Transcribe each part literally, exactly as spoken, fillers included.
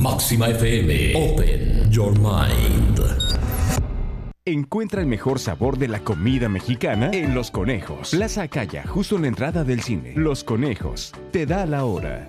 Máxima F M. Open your mind. Encuentra el mejor sabor de la comida mexicana en Los Conejos. Plaza Acaya, justo en la entrada del cine. Los Conejos, te da la hora.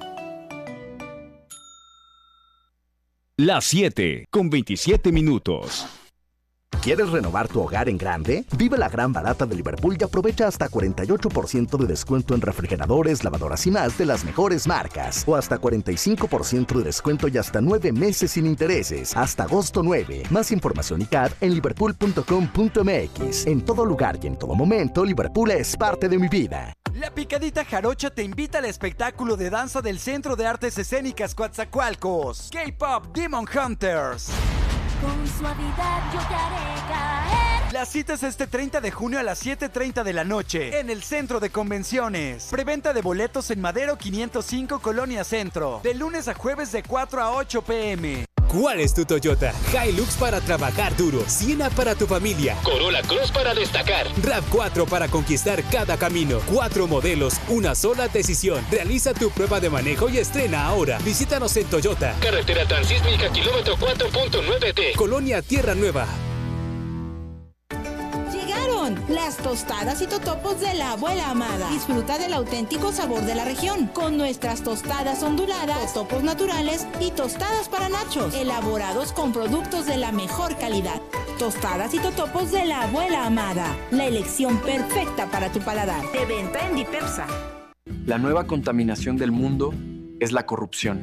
Las siete, con veintisiete minutos. ¿Quieres renovar tu hogar en grande? Vive la gran barata de Liverpool y aprovecha hasta cuarenta y ocho por ciento de descuento en refrigeradores, lavadoras y más de las mejores marcas. O hasta cuarenta y cinco por ciento de descuento y hasta nueve meses sin intereses. Hasta agosto nueve. Más información y C A D en liverpool punto com punto m x. En todo lugar y en todo momento, Liverpool es parte de mi vida. La Picadita Jarocha te invita al espectáculo de danza del Centro de Artes Escénicas Coatzacoalcos. K-Pop Demon Hunters. Con suavidad yo te haré caer. La cita es este treinta de junio a las siete treinta de la noche en el Centro de Convenciones. Preventa de boletos en Madero quinientos cinco, Colonia Centro. De lunes a jueves de cuatro a ocho pm. ¿Cuál es tu Toyota? Hilux para trabajar duro, Siena para tu familia, Corolla Cross para destacar, RAV cuatro para conquistar cada camino. Cuatro modelos, una sola decisión. Realiza tu prueba de manejo y estrena ahora. Visítanos en Toyota. Carretera Transísmica, kilómetro cuatro punto nueve T. Colonia Tierra Nueva. Las tostadas y totopos de la abuela amada. Disfruta del auténtico sabor de la región con nuestras tostadas onduladas, totopos naturales y tostadas para nachos, elaborados con productos de la mejor calidad. Tostadas y totopos de la abuela amada, la elección perfecta para tu paladar. De venta en Dipersa. La nueva contaminación del mundo es la corrupción.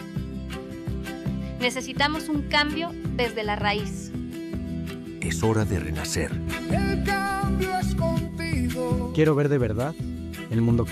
Necesitamos un cambio desde la raíz. Es hora de renacer. El cambio es contigo. Quiero ver de verdad el mundo cambiar.